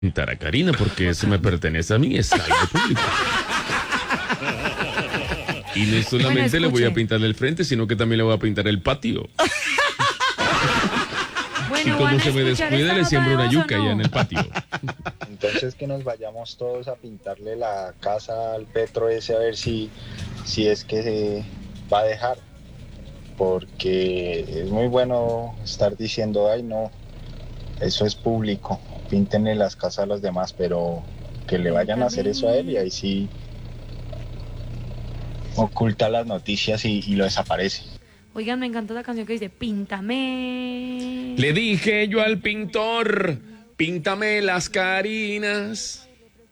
pintar a Karina porque eso me pertenece a mí, es algo público. Y no solamente le voy a pintar el frente, sino que también le voy a pintar el patio. Y como se me descuide, le siembro una yuca allá en el patio. Entonces que nos vayamos todos a pintarle la casa al Petro ese a ver si es que se va a dejar. Porque es muy bueno estar diciendo, ay no, eso es público, píntenle las casas a los demás, pero que le vayan a hacer eso a él y ahí sí oculta las noticias y lo desaparece. Oigan, me encanta la canción que dice, píntame. Le dije yo al pintor, píntame las Karinas.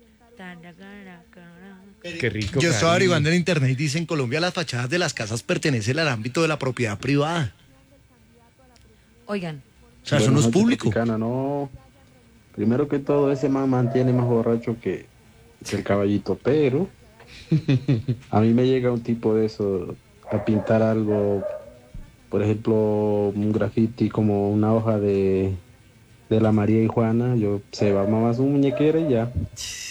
Qué rico. Yo estaba averiguando en internet y dice, en Colombia las fachadas de las casas pertenecen al ámbito de la propiedad privada. Oigan. O sea, eso no es público. No. Primero que todo, ese man mantiene más borracho que el caballito, pero a mí me llega un tipo de eso a pintar algo, por ejemplo, un graffiti como una hoja de la María y Juana, se va más un muñequero y ya.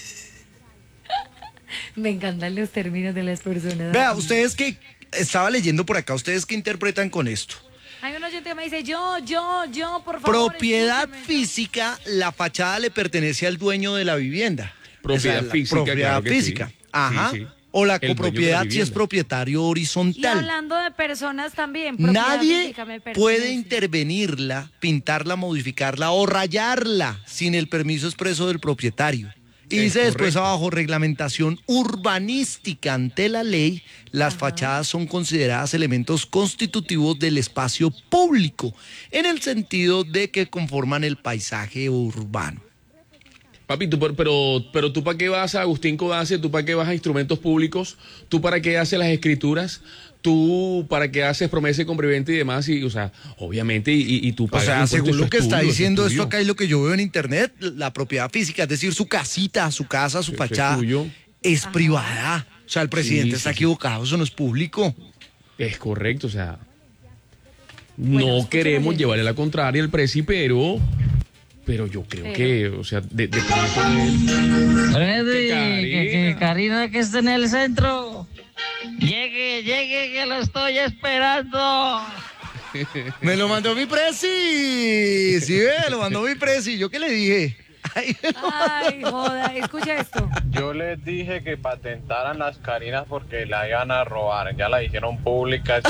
Me encantan los términos de las personas. Vea, ustedes que estaba leyendo por acá, ¿ustedes qué interpretan con esto? Hay un oyente que me dice, yo, por favor. Propiedad física, la fachada le pertenece al dueño de la vivienda. Propiedad física. Propiedad claro física. sí. Ajá. Sí, sí. O la El copropiedad dueño de la si es propietario horizontal. Y hablando de personas también. Nadie puede intervenirla, pintarla, modificarla o rayarla sin el permiso expreso del propietario. Y dice después abajo, reglamentación urbanística ante la ley, las fachadas son consideradas elementos constitutivos del espacio público, en el sentido de que conforman el paisaje urbano. Papi, pero tú para qué vas a Agustín Codazzi, tú para qué vas a instrumentos públicos, tú para qué haces las escrituras, tú para qué haces promesa y compraventa y demás, y, o sea, obviamente, y tú pagas. O sea, según lo que está diciendo esto acá acá y lo que yo veo en internet, la propiedad física, es decir, su casita, su casa, su fachada, es privada. O sea, el presidente está equivocado, eso no es público. Es correcto, o sea, no queremos llevarle la contraria al presi, pero yo creo que, o sea, de pronto Freddy, que Karina que está en el centro. Llegue, que lo estoy esperando. Me lo mandó mi presi. Sí, lo mandó mi presi. ¿Yo qué le dije? Ay, joda, escucha esto. Yo les dije que patentaran las Karinas porque la iban a robar. Ya la hicieron pública.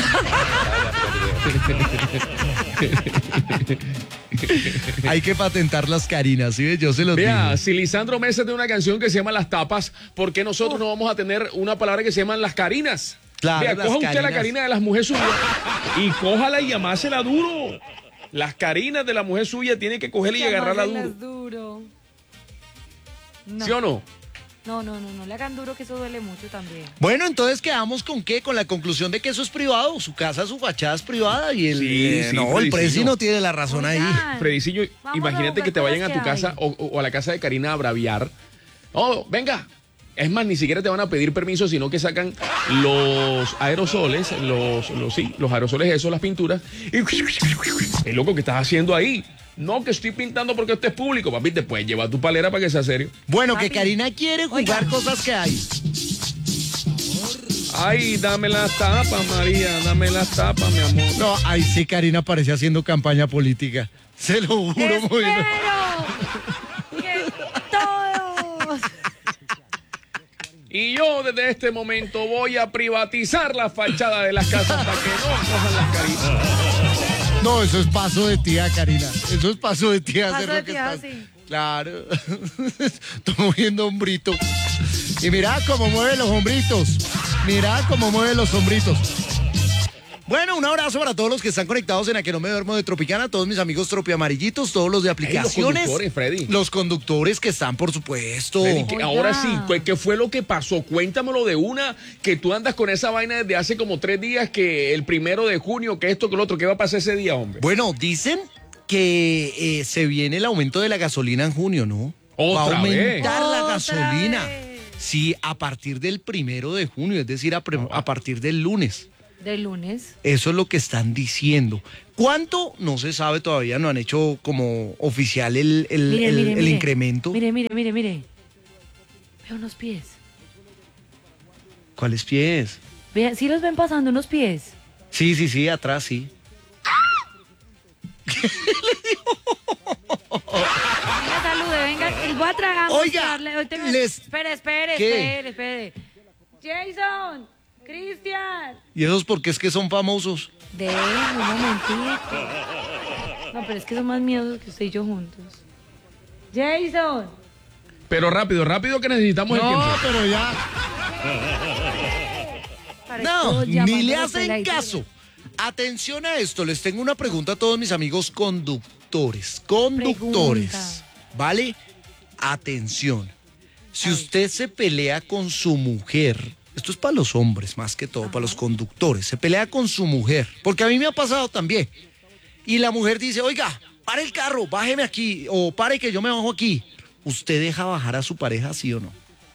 Hay que patentar las Karinas, ¿sí? Yo se los digo. Vea, si Lisandro Mesa tiene una canción que se llama Las Tapas, ¿por qué nosotros no vamos a tener una palabra que se llama Las Karinas? Claro, vea, las coja usted Karinas. la Karina de las mujeres suyas y cójala y amásela duro. Las Karinas de la mujer suya tiene que cogerla y agarrarla duro. No. ¿Sí o no? No, le hagan duro que eso duele mucho también. Bueno, entonces quedamos con qué, con la conclusión de que eso es privado, su casa, su fachada es privada y el el presi no tiene la razón ahí. Fredicillo, imagínate que te vayan a tu casa o a la casa de Karina a braviar. Oh, venga. Es más, ni siquiera te van a pedir permiso, sino que sacan los aerosoles, los aerosoles esos, las pinturas. Y es loco que estás haciendo ahí. No, que estoy pintando porque esto es público, papi, te puedes llevar tu palera para que sea serio. Bueno, papi, que Karina quiere jugar cosas que hay. Ay, dame las tapas, María, dame las tapas, mi amor. No, ahí sí Karina parece haciendo campaña política. Se lo juro, muy bien. Que todos. Y yo desde este momento voy a privatizar la fachada de las casas para que no cojan las Karinas. No, eso es paso de tía, Karina. Eso es paso de tía. Paso hacer de lo que tía, estás... sí. Claro. Estoy moviendo hombrito. Y mira cómo mueve los hombritos. Mira cómo mueve los hombritos. Bueno, un abrazo para todos los que están conectados en A Que No Me Duermo de Tropicana, todos mis amigos tropiamarillitos, todos los de aplicaciones. Los conductores, Freddy. Los conductores que están, por supuesto. Freddy, ahora sí, ¿qué fue lo que pasó? Cuéntamelo de una, que tú andas con esa vaina desde hace como 3 días, que el 1 de junio, que esto, que lo otro, ¿qué va a pasar ese día, hombre? Bueno, dicen que se viene el aumento de la gasolina en junio, ¿no? Va a ¿Otra vez? aumentar la gasolina. vez. Sí, a partir del 1 de junio, es decir, a partir del lunes. Del lunes. Eso es lo que están diciendo. ¿Cuánto? No se sabe todavía, no han hecho como oficial el Mire. incremento. Mire. Veo unos pies. ¿Cuáles pies? Vea, ¿sí los ven pasando unos pies? Sí, atrás sí. Venga, salude, venga, voy a tragar. Oiga, Espere. Jason, Cristian. ¿Y esos por qué es que son famosos? Un momentito. No, pero es que son más miedosos que usted y yo juntos. Jason. Pero rápido que necesitamos el tiempo. Pero ya. No, ni le hacen caso. Atención a esto, les tengo una pregunta a todos mis amigos conductores. Pregunta. ¿Vale? Atención. Si usted se pelea con su mujer, esto es para los hombres más que todo, para los conductores, se pelea con su mujer, porque a mí me ha pasado también. Y la mujer dice, oiga, pare el carro, bájeme aquí, o pare que yo me bajo aquí. ¿Usted deja bajar a su pareja, sí o no?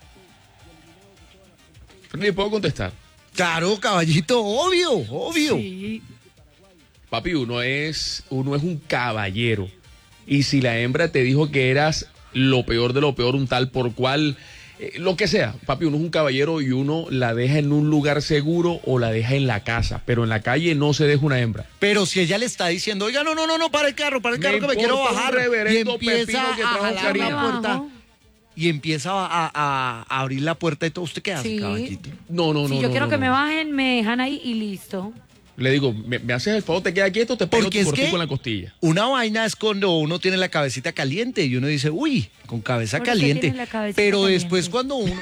¿Le puedo contestar? Claro, caballito, obvio. Sí. Papi, uno es un caballero. Y si la hembra te dijo que eras lo peor de lo peor, un tal por cual, lo que sea, papi, uno es un caballero y uno la deja en un lugar seguro o la deja en la casa, pero en la calle no se deja una hembra. Pero si ella le está diciendo, oiga, no, para el carro que me quiero bajar, y empieza a jalar la puerta, y empieza a abrir la puerta y todo, ¿usted qué hace, Sí. caballito? No. Si yo quiero que me bajen, me dejan ahí y listo. Le digo, me haces el favor, te quedas quieto, te pego Porque tu es cortico que en la costilla. una vaina es cuando uno tiene la cabecita caliente y uno dice, uy, con cabeza ¿Por qué caliente. tiene la cabecita Pero caliente? después cuando uno...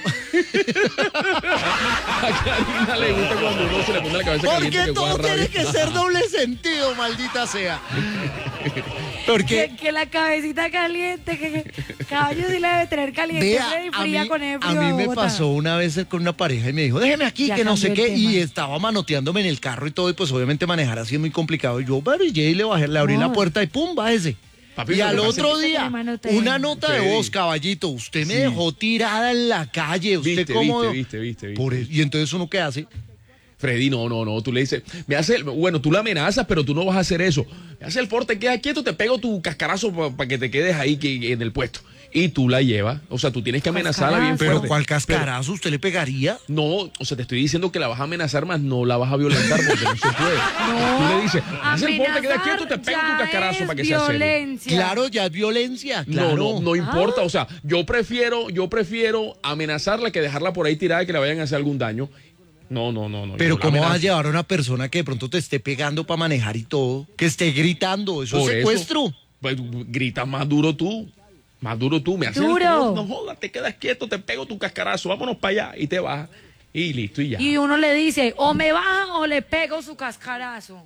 A Karina le gusta cuando uno se le pone la cabeza caliente. Porque que todo guarda tiene rabia. que ser doble sentido, maldita sea. Porque... Que la cabecita caliente, que caballo sí la debe tener caliente. Vea, y fría con el a frío mí de me Bogotá. pasó una vez con una pareja y me dijo, déjeme aquí, Ya que no sé cambió qué, el tema. y estaba manoteándome en el carro y todo, y pues obviamente manejar así es muy complicado. Y yo, pero y le bajé, le abrí la No. puerta y pum, bájese. Papi, Y lo al que pasa otro es que día, me manotea. una nota de Sí. voz, caballito, usted me Sí. dejó tirada en la calle, usted Viste, cómo... viste. Por eso- y entonces uno qué hace. Freddy, no, tú le dices, bueno, tú la amenazas, pero tú no vas a hacer eso. Me hace el favor, te quedas quieto, te pego tu cascarazo para que te quedes ahí en el puesto. Y tú la llevas, o sea, tú tienes que amenazarla bien Cascarazo. fuerte. Pero ¿cuál cascarazo usted le pegaría? No, o sea, te estoy diciendo que la vas a amenazar, más no la vas a violentar porque no se puede. Tú le dices, haz el favor, te quedas quieto, te pego tu cascarazo para que sea serio. violencia. Claro, ya es violencia, claro. No importa, o sea, yo prefiero amenazarla que dejarla por ahí tirada y que le vayan a hacer algún daño. No. Pero yo la ¿cómo vas a amenazo. llevar a una persona que de pronto te esté pegando para manejar y todo? Que esté gritando, eso Por es secuestro. Pues, grita más duro tú. Me haces Duro. el favor, no jodas, te quedas quieto, te pego tu cascarazo, vámonos para allá y te vas. Y listo, y ya. Y uno le dice, o me baja o le pego su cascarazo.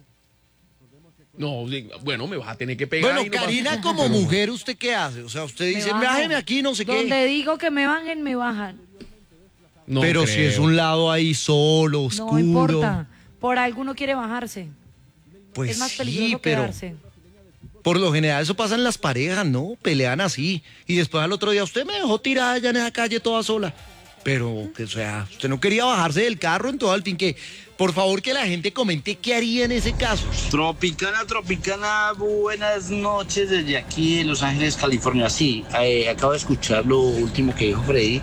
No, bueno, me vas a tener que pegar. Bueno, y no Karina, vas- como Pero- mujer, ¿usted qué hace? O sea, usted dice, bajan. bájeme aquí, no sé Donde qué. digo que me bajen, me bajan. No Pero si creo. es un lado ahí solo, oscuro. No importa. Por alguno quiere bajarse. Pues es más sí, peligroso pero quedarse. por lo general eso pasa en las parejas, ¿no? Pelean así. Y después al otro día, usted me dejó tirada allá en esa calle toda sola. Pero, que, o sea, usted no quería bajarse del carro en todo al fin que... Por favor, que la gente comente qué haría en ese caso. Tropicana, buenas noches desde aquí en Los Ángeles, California. Sí, acabo de escuchar lo último que dijo Freddy.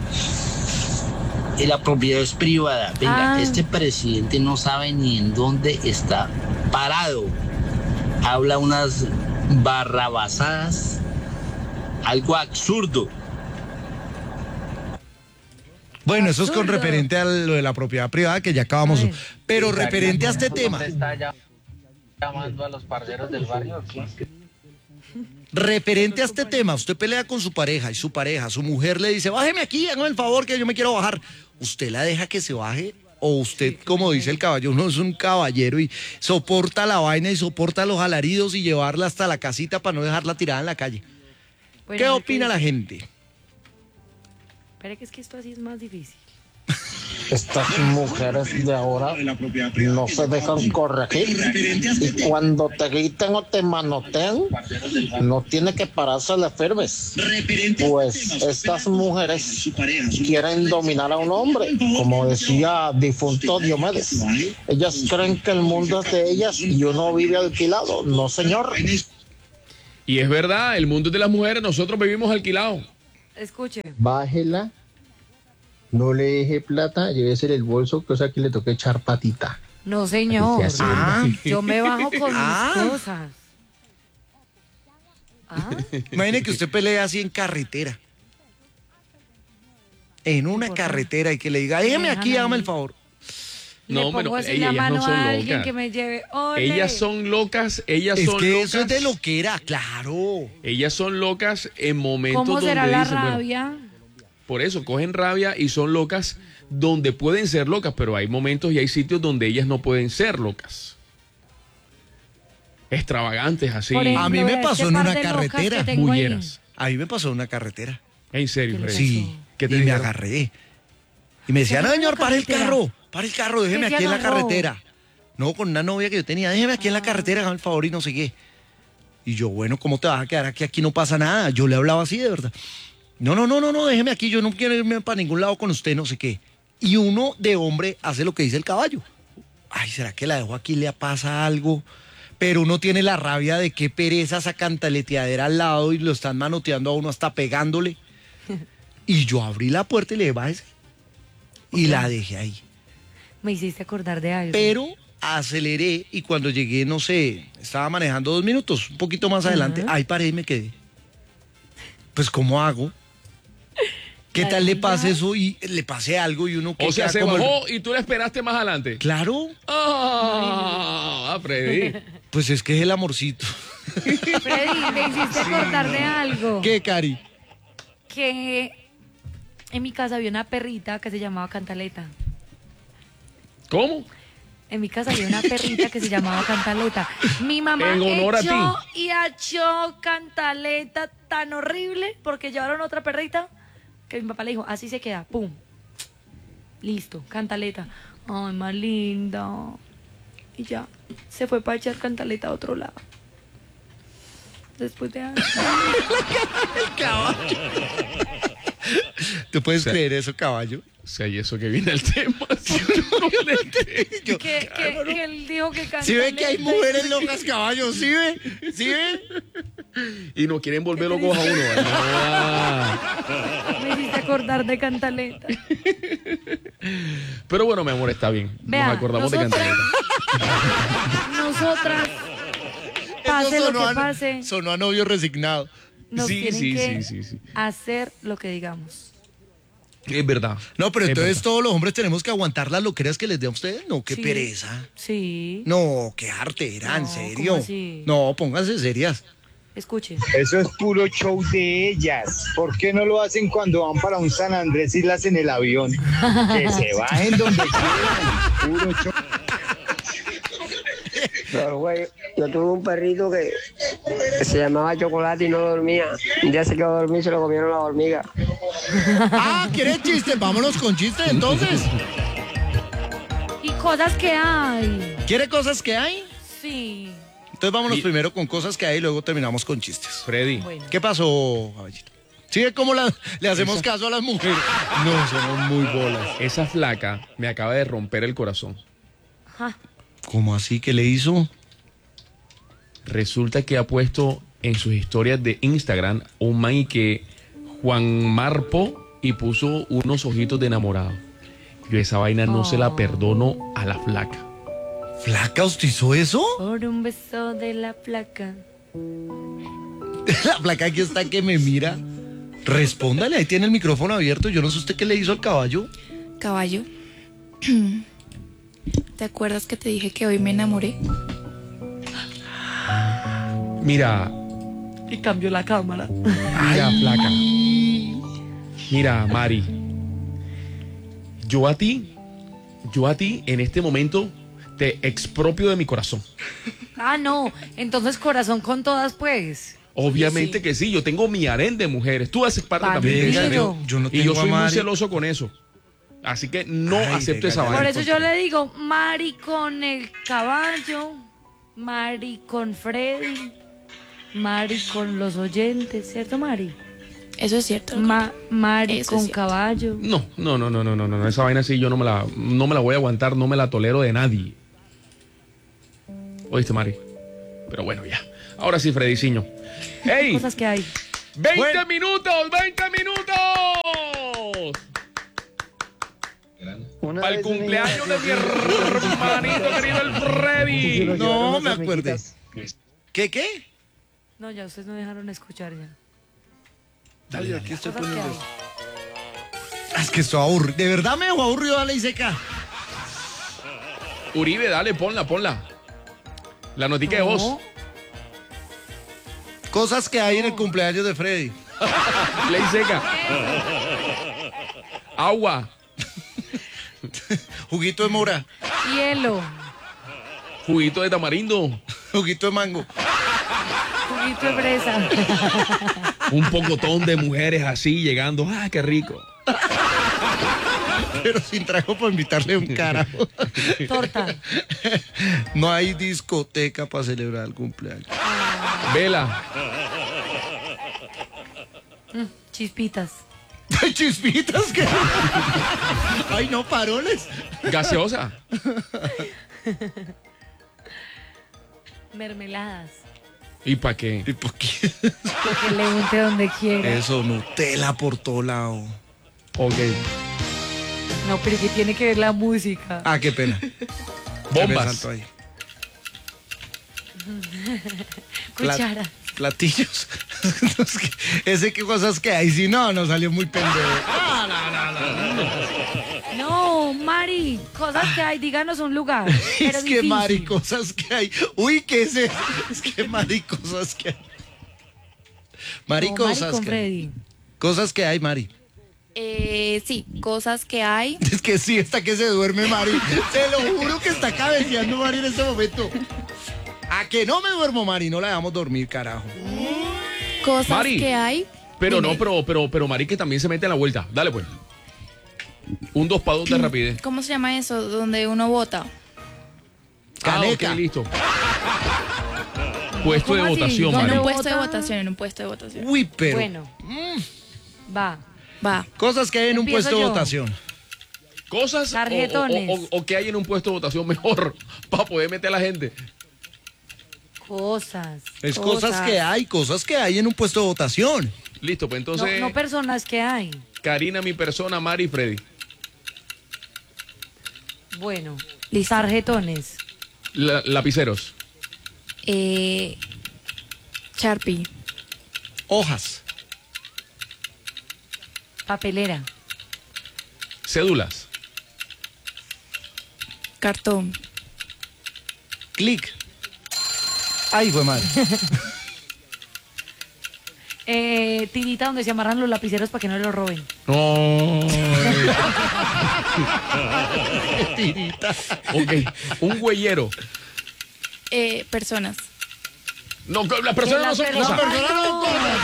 La propiedad es privada. Venga, este presidente no sabe ni en dónde está parado. Habla unas barrabasadas, algo absurdo. Bueno, eso es con Absurdo. referente a lo de la propiedad privada que ya acabamos. Ay. Pero referente a este tema, ¿Está llamando a los parceros del barrio o qué? referente a este tema, usted pelea con su pareja y su mujer le dice, bájeme aquí, hágame el favor que yo me quiero bajar. ¿Usted la deja que se baje? O usted, como dice el caballo, uno es un caballero y soporta la vaina y soporta los alaridos y llevarla hasta la casita para no dejarla tirada en la calle. Bueno, ¿Qué a ver opina la gente? Espera que es que esto así es más difícil. Estas mujeres de ahora no se dejan corregir y cuando te griten o te manoteen, no tiene que pararse de firmes. Pues estas mujeres quieren dominar a un hombre, como decía difunto Diomedes. Ellas creen que el mundo es de ellas y uno vive alquilado. No, señor. Y es verdad, el mundo es de las mujeres, nosotros vivimos alquilados. Escuche. Bájela, no le deje plata, llévese el bolso, cosa que le toque echar patita. No, señor. Ah. Yo me bajo con mis cosas. Imagine que usted pelea así en carretera. En una carretera y que le diga, déjeme aquí, hágame el favor. No, le pongo pero así la ellas mano no son a alguien locas. que me lleve. ¡Ole! Ellas son locas, ellas Es son que locas. eso es de loquera, claro. Ellas son locas en momentos ¿Cómo donde será la dicen, bueno, rabia? por eso, cogen rabia y son locas donde pueden ser locas, pero hay momentos y hay sitios donde ellas no pueden ser locas. Extravagantes, así. Por ejemplo, A mí me este pasó en par una de locas carretera. que tengo ahí. Bulleras. A mí me pasó en una carretera. En serio, ¿Qué le Freddy. Sí, ¿Qué te y me dijeron? agarré. Y me decían, no, ¿Pero en señor, la carretera? pare el carro, déjeme ¿Qué se aquí en la agarró? carretera. No, con una novia que yo tenía, déjeme aquí en la carretera, hágame el favor y no sé qué. Y yo, bueno, ¿cómo te vas a quedar aquí? Aquí no pasa nada. Yo le hablaba así, de verdad. No, déjeme aquí, yo no quiero irme para ningún lado con usted, no sé qué. Y uno de hombre hace lo que dice el caballo. Ay, ¿será que la dejo aquí, le pasa algo? Pero uno tiene la rabia de qué pereza esa cantaleteadera al lado y lo están manoteando a uno hasta pegándole. Y yo abrí la puerta y le dije, bájese. Y la dejé ahí. Me hiciste acordar de algo. Pero aceleré y cuando llegué, no sé, estaba manejando 2 minutos, un poquito más adelante, ahí paré y me quedé. Pues, ¿cómo hago? ¿Qué tal le pase eso y le pase algo y uno... O sea, queda se como bajó y tú le esperaste más adelante. Claro, Freddy. pues es que es el amorcito. Freddy, me hiciste acordar de algo. ¿Qué, Cari? Que en mi casa había una perrita que se llamaba Cantaleta. ¿Cómo? En mi casa había una perrita que se llamaba Cantaleta. Mi mamá En honor a echó ti. y echó Cantaleta tan horrible porque llevaron otra perrita que mi papá le dijo, así se queda, pum. Listo, Cantaleta. Ay, más linda. Y ya, se fue para echar Cantaleta a otro lado. Después de años. El caballo. ¿Tú puedes creer eso, caballo? O sea, y eso que viene el tema. que él dijo que Cantaleta. ¿Sí ve que hay mujeres locas, caballo? ¿Sí ve? ¿Sí ve? Y nos quieren volver locos a uno. Me hiciste acordar de Cantaleta. Pero bueno, mi amor, está bien. Vea, Nos acordamos de Cantaleta. Nosotras, pase Eso lo que pase, sonó a novio resignado. nos Sí, tienen sí, que sí. hacer lo que digamos. Es verdad. No, pero Es entonces verdad. todos los hombres tenemos que aguantar las loqueras que les dé a ustedes. No, qué Sí. pereza. Sí. No, qué artera, en No, serio. ¿cómo así? No, pónganse serias. Escuche. Eso es puro show de ellas. ¿Por qué no lo hacen cuando van para un San Andrés Islas en el avión? Que se bajen donde quieran. Puro show. Pero, güey, yo tuve un perrito que se llamaba Chocolate y no dormía. Un día se quedó a dormir y se lo comieron las hormigas. Ah, ¿quieres chistes? Vámonos con chistes entonces. Y cosas que hay. ¿Quiere cosas que hay? Sí. Entonces vámonos primero con cosas que hay y luego terminamos con chistes. Freddy. Bueno. ¿Qué pasó, caballito? ¿Sí ve cómo le hacemos caso a las mujeres? No, somos muy bolas. Esa flaca me acaba de romper el corazón. Ajá. ¿Cómo así? ¿Qué le hizo? Resulta que ha puesto en sus historias de Instagram un man y que Juan Marpo y puso unos ojitos de enamorado. Yo esa vaina no se la perdono a la flaca. ¿Flaca, usted hizo eso? Por un beso de la flaca. La flaca aquí está que me mira. Respóndale, ahí tiene el micrófono abierto. Yo no sé usted qué le hizo al caballo. Caballo, ¿te acuerdas que te dije que hoy me enamoré? Mira, Y cambió la cámara. mira, flaca. Mira, Mari. Yo a ti en este momento te expropio de mi corazón. Ah, no. Entonces corazón con todas, pues. Obviamente que sí, yo tengo mi harén de mujeres. Tú haces parte también de ese harén. Vampiro. Yo no Y yo tengo a soy muy Mari. celoso con eso. Así que no acepto esa vaina. Por eso yo le digo, Mari con el caballo, Mari con Freddy, Mari con los oyentes, ¿cierto, Mari? Eso es cierto. Mari Eso con es cierto. No, caballo. esa vaina sí yo no me la voy a aguantar, no me la tolero de nadie. ¿Oíste, Mari? Pero bueno, ya. Ahora sí, Frediciño. ¡Ey! Cosas que hay. 20 minutos! Para el cumpleaños de mi hermanito querido, el Freddy. No me acuerdo. ¿Qué? No, ya ustedes no dejaron escuchar ya. Dale, aquí estoy Cosas que poniendo. hay. Es que estoy aburrido. De verdad me dejó aburrido la ley seca. Uribe, dale, ponla. La notica de voz. Cosas que hay en el cumpleaños de Freddy. Ley seca. Agua. Juguito de mora. Hielo, Juguito de tamarindo. Juguito de mango. juguito de fresa, Un pocotón de mujeres así llegando. ¡Ah, qué rico! Pero sin trago para invitarle un carajo. torta, No hay discoteca para celebrar el cumpleaños. Vela. chispitas, Hay chispitas que. Ay, no, paroles. Gaseosa. mermeladas, ¿Y para qué? ¿Y por qué? que le unte donde quiera. Eso, Nutella por todo lado. Ok. No, pero que tiene que ver la música. Ah, qué pena. Bombas. Me salto ahí. Cuchara. Platillos. Ese que cosas que hay. Si no, nos salió muy pendejo. No, Mari, cosas que hay, díganos un lugar. Pero Es que difícil. Mari, cosas que hay. Uy, ¿qué es eso? Es que Mari, cosas que hay. Mari, No, cosas Mari con que hay. Freddy. Cosas que hay, Mari. Sí, cosas que hay. Es que sí, hasta que se duerme Mari. Te lo juro que está cabeceando Mari en este momento. A que no me duermo, Mari, no la dejamos dormir, carajo. Cosas Mari. que hay. Pero Dime. no, pero Mari que también se mete en la vuelta. Dale, pues. Un 2 para 2 de rapidez. ¿Cómo se llama eso? Donde uno vota. Caneca. Ok, listo. Puesto de ¿Cómo así? votación, ¿Dónde En Mari. un puesto de vota? votación, en un puesto de votación. Uy, pero. Bueno, va. Va. Cosas que hay en un Empiezo puesto de yo. votación. Cosas Tarjetones. o que hay en un puesto de votación mejor para poder meter a la gente. Cosas. Es cosas que hay en un puesto de votación. Listo, pues entonces. No personas que hay. Karina, mi persona, Mari y Freddy. Bueno, tarjetones, Lapiceros. Sharpie. Hojas. papelera, Cédulas. Cartón. Clic. Ay, fue mal. tirita donde se amarran los lapiceros para que no los roben. Tirita. Ok, un güeyero. Personas. No, las personas no son cosas. Las personas no son cosas,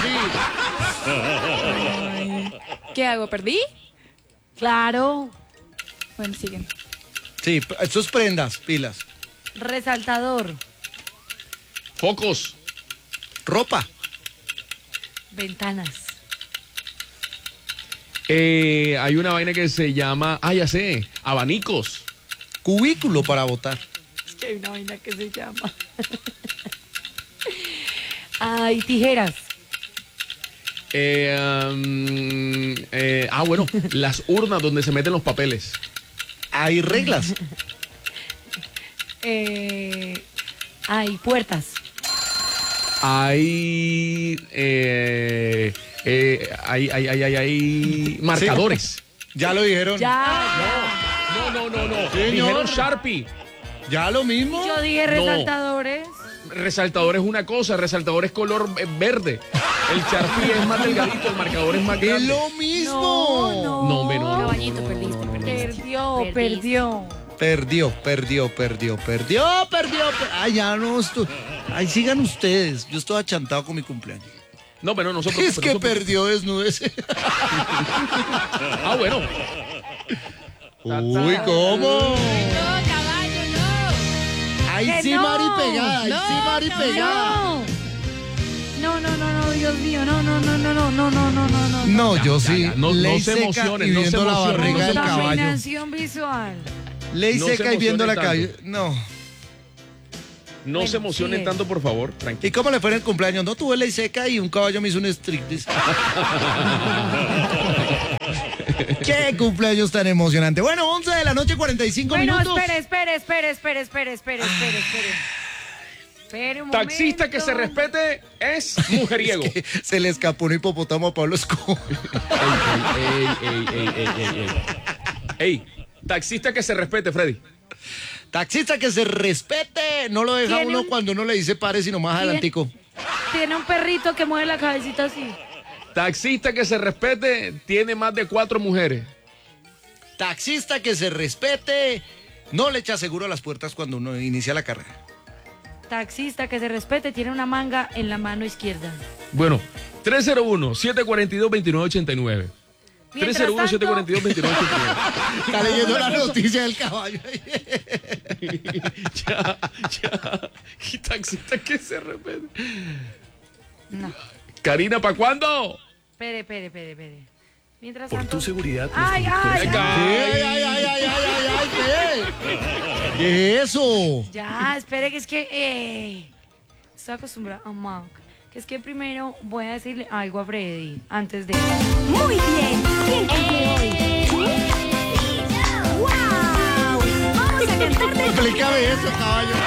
¿Qué hago? ¿Perdí? Claro. Bueno, siguen. Sí, eso es prendas, pilas. Resaltador, Focos. Ropa. ventanas, Hay una vaina que se llama, ya sé, abanicos. Cubículo para votar. es que hay una vaina que se llama. Hay tijeras, Bueno, las urnas donde se meten los papeles. Hay reglas. hay puertas, Hay marcadores. Ya lo dijeron. ya, No. Señor. Dijeron Sharpie. Ya lo mismo. yo dije No. resaltadores. Resaltador es una cosa, resaltador es color verde. El Sharpie es más delgadito, el marcador es más Es grande. lo mismo. No, hombre, no. Caballito, perdiste. Perdió. Ay, ya no estoy. Ay, sigan ustedes. Yo estoy achantado con mi cumpleaños. No, pero no se Es preocupe, que no se preocupe. perdió desnudez. Bueno. Uy, ¿cómo? Caballo, no. Ahí Que sí, no. Mari pegada, ahí sí, Mari pegada. No, Dios mío, no. No, yo sí. ya. No ley se seca emocionen, y no se viendo la emocionen, barriga no del se caballo. Contaminación visual. Ley No se seca y viendo la emocionen calle. No. No se emocionen tanto, por favor. Tranquilo. ¿Y cómo le fue en el cumpleaños? No tuve ley seca y un caballo me hizo un striptease. ¡Qué cumpleaños tan emocionante! Bueno, 11 de la noche, 45 minutos. Espere un momento. Taxista que se respete es mujeriego. Es que se le escapó un hipopótamo a Pablo Escobar. Ey, taxista que se respete, Freddy. Taxista que se respete. No lo deja Tiene uno un- cuando uno le dice pare, sino más adelantico. Tiene un perrito que mueve la cabecita así. Taxista que se respete tiene más de 4 mujeres. Taxista que se respete. No le echa seguro a las puertas cuando uno inicia la carrera. Taxista que se respete tiene una manga en la mano izquierda. Bueno, 301-742-2989. Mientras tanto- 301-742-2989. Está leyendo la noticia del caballo. ya. Y taxista que se respete. No. Karina, ¿para cuándo? Espere. Mientras Por tanto... tu seguridad. Ay. ¿Qué? ¿Qué es eso? Ya, espere, que es que estoy acostumbrada a Mac. Que es que primero voy a decirle algo a Freddy antes de... Muy bien. ¿Quién cumple hoy? ¡Wow! Vamos a cantar de... Explícame eso, caballo.